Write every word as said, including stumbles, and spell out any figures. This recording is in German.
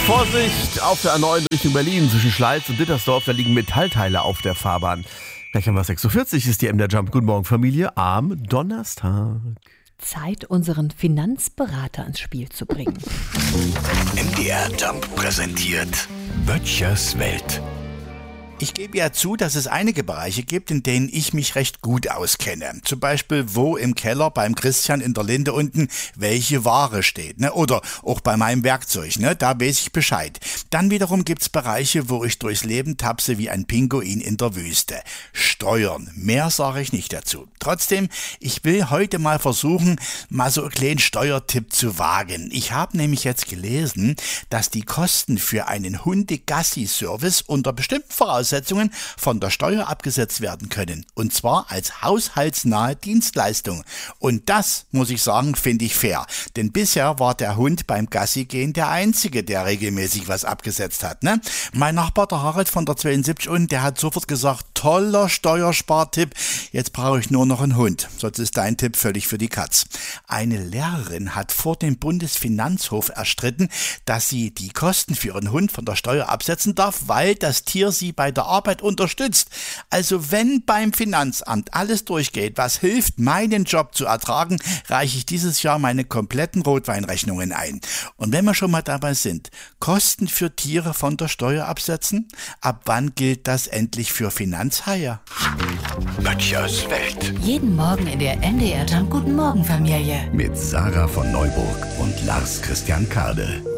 Vorsicht auf der A neun Richtung Berlin zwischen Schleiz und Dittersdorf, da liegen Metallteile auf der Fahrbahn. Gleich haben wir sechs Uhr vierzig, ist die M D R Jump. Guten Morgen Familie am Donnerstag. Zeit, unseren Finanzberater ins Spiel zu bringen. M D R Jump präsentiert Böttchers Welt. Ich gebe ja zu, dass es einige Bereiche gibt, in denen ich mich recht gut auskenne. Zum Beispiel, wo im Keller beim Christian in der Linde unten welche Ware steht, ne? Oder auch bei meinem Werkzeug, ne? Da weiß ich Bescheid. Dann wiederum gibt's Bereiche, wo ich durchs Leben tapse wie ein Pinguin in der Wüste. Steuern, mehr sage ich nicht dazu. Trotzdem, ich will heute mal versuchen, mal so einen kleinen Steuertipp zu wagen. Ich habe nämlich jetzt gelesen, dass die Kosten für einen Hunde-Gassi-Service unter bestimmten Voraussetzungen von der Steuer abgesetzt werden können. Und zwar als haushaltsnahe Dienstleistung. Und das, muss ich sagen, finde ich fair. Denn bisher war der Hund beim Gassi-Gehen der Einzige, der regelmäßig was abgesetzt hat. Ne? Mein Nachbar, der Harald von der zweiundsiebzig unten, der hat sofort gesagt, toller Steuerspartipp, jetzt brauche ich nur noch einen Hund. Sonst ist dein Tipp völlig für die Katz. Eine Lehrerin hat vor dem Bundesfinanzhof erstritten, dass sie die Kosten für ihren Hund von der Steuer absetzen darf, weil das Tier sie bei der Arbeit unterstützt. Also wenn beim Finanzamt alles durchgeht, was hilft, meinen Job zu ertragen, reiche ich dieses Jahr meine kompletten Rotweinrechnungen ein. Und wenn wir schon mal dabei sind, Kosten für Tiere von der Steuer absetzen? Ab wann gilt das endlich für Finanzhaie? Böttchers Welt. Jeden Morgen in der M D R Jump Guten Morgen Familie. Mit Sarah von Neuburg und Lars Christian Kade.